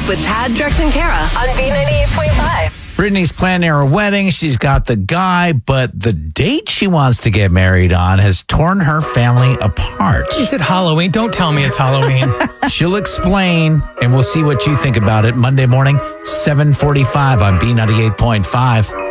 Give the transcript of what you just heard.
with Tad, Drex, and Kara on B98.5. Brittany's planning her wedding. She's got the guy, but the date she wants to get married on has torn her family apart. Is it Halloween? Don't tell me it's Halloween. She'll explain, and we'll see what you think about it Monday morning, 7:45 on B98.5.